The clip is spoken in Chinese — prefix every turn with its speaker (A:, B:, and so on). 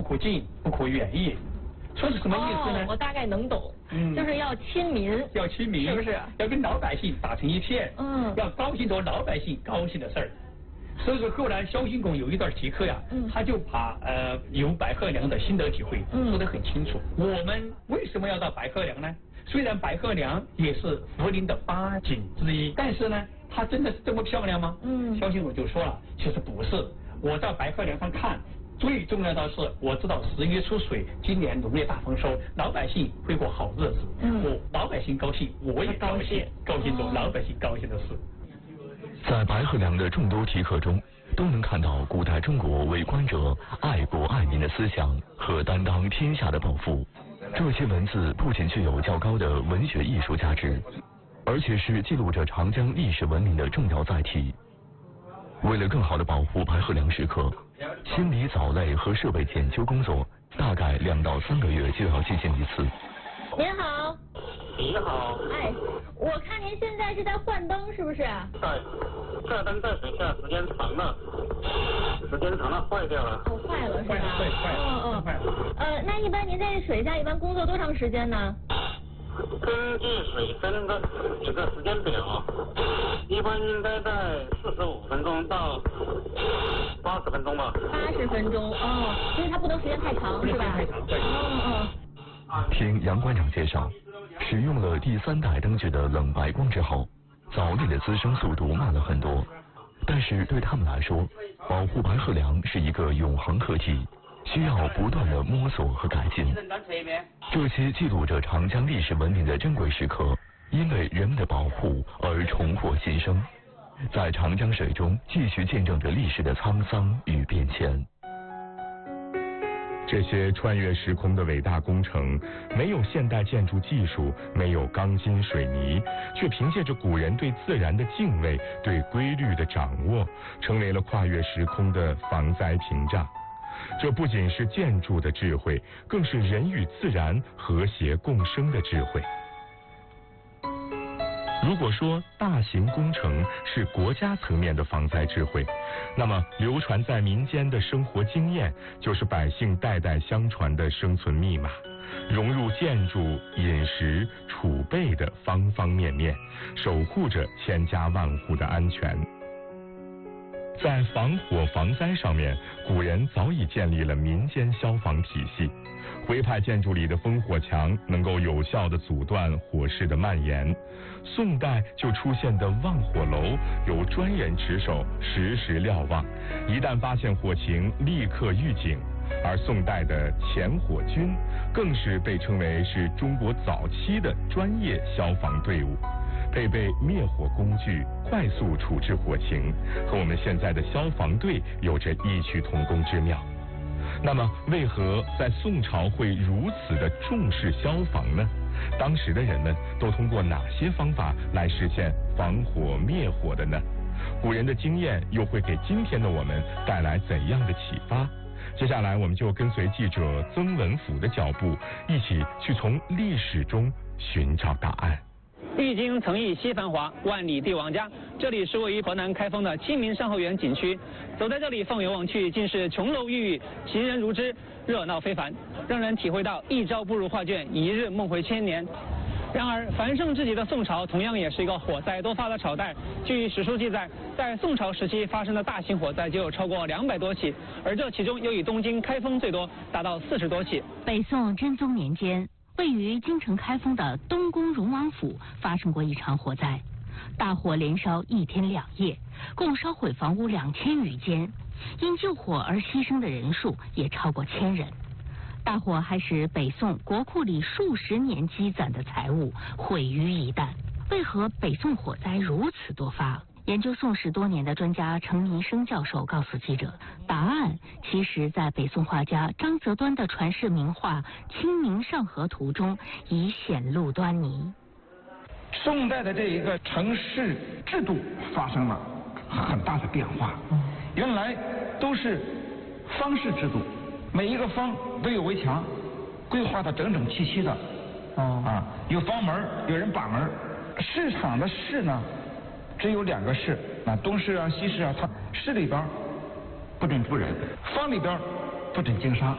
A: 可近，不可远矣。说是什么意思呢？
B: 我大概能懂，就是要亲民，
A: 要亲民，
B: 是不是？
A: 要跟老百姓打成一片，要高兴着老百姓高兴的事儿。所以说后来萧兴公有一段题课呀，他就把有白鹤梁的心得体会说得很清楚。我们为什么要到白鹤梁呢？虽然白鹤梁也是涪陵的8景之一，但是呢，它真的是这么漂亮吗？萧兴公就说了，其实不是。我到白鹤梁上看，最重要的是我知道10月出水，今年农业大丰收，老百姓会过好日子。老百姓高兴，我也高兴，高兴做老百姓高兴的事。
C: 在白鹤梁的众多题刻中，都能看到古代中国为官者爱国爱民的思想和担当天下的抱负。这些文字不仅具有较高的文学艺术价值，而且是记录着长江历史文明的重要载体。为了更好地保护白鹤梁石刻，清理藻类和设备检修工作大概2到3个月就要进行一次。
B: 您好。
D: 你好。
B: 哎，我看您现在是在换灯，是不是？
D: 对，这灯在水下时间长了，坏掉了。
B: 坏了是吧？
A: 坏了。
B: 那一般您在水下一般工作多长时间呢？
D: 根据水深的有个时间表，一般应该在45分钟到80分钟吧。
B: 80分钟因为它不能时间太长，是吧？
A: 太长，对。
C: 听杨馆长介绍，使用了第3代灯具的冷白光之后，藻类的滋生速度慢了很多，但是对他们来说，保护白鹤梁是一个永恒课题，需要不断的摸索和改进。这些记录着长江历史文明的珍贵时刻，因为人们的保护而重获新生，在长江水中继续见证着历史的沧桑与变迁。
E: 这些穿越时空的伟大工程，没有现代建筑技术，没有钢筋水泥，却凭借着古人对自然的敬畏、对规律的掌握，成为了跨越时空的防灾屏障。这不仅是建筑的智慧，更是人与自然和谐共生的智慧。如果说大型工程是国家层面的防灾智慧，那么流传在民间的生活经验就是百姓代代相传的生存密码，融入建筑、饮食、储备的方方面面，守护着千家万户的安全。在防火防灾上面，古人早已建立了民间消防体系。徽派建筑里的烽火墙能够有效地阻断火势的蔓延。宋代就出现的望火楼由专人值守，实时瞭望，一旦发现火情，立刻预警。而宋代的前火军更是被称为是中国早期的专业消防队伍，配备灭火工具，快速处置火情，和我们现在的消防队有着异曲同工之妙。那么为何在宋朝会如此的重视消防呢？当时的人们都通过哪些方法来实现防火灭火的呢？古人的经验又会给今天的我们带来怎样的启发？接下来我们就跟随记者曾文甫的脚步，一起去从历史中寻找答案。
F: 历经曾轶西繁华，万里帝王家。这里是位于河南开封的清明上河园景区。走在这里，放眼望去，尽是琼楼玉宇，行人如织，热闹非凡，让人体会到一朝不如画卷，一日梦回千年。然而，繁盛至极的宋朝同样也是一个火灾多发的朝代。据史书记载，在宋朝时期发生的大型火灾就有超过200多起，而这其中又以东京开封最多，达到40多起。
G: 北宋真宗年间，位于京城开封的东宫荣王府发生过一场火灾，大火连烧1天2夜，共烧毁房屋2000余间，因救火而牺牲的人数也超过1000人。大火还使北宋国库里数十年积攒的财物毁于一旦。为何北宋火灾如此多发？研究宋史多年的专家程民生教授告诉记者，答案其实在北宋画家张择端的传世名画《清明上河图》中已显露端倪。
H: 宋代的这一个城市制度发生了很大的变化，原来都是方式制度，每一个方都有围墙，规划的整整齐齐的，有房门，有人把门。市场的市呢，只有2个市，东市啊、西市啊，它市里边不准住人，坊里边不准经商。